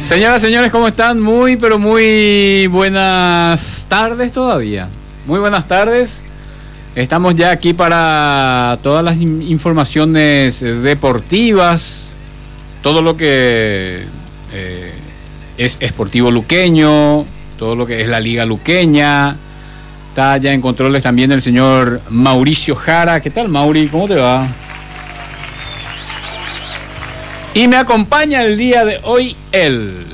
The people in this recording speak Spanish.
Señoras, señores, ¿cómo están? Muy, pero muy buenas tardes todavía. Muy buenas tardes. Estamos ya aquí para todas las informaciones deportivas, todo lo que es Sportivo Luqueño, todo lo que es la Liga Luqueña. Está ya en controles también el señor Mauricio Jara. ¿Qué tal, Mauri? ¿Cómo te va? Y me acompaña el día de hoy él.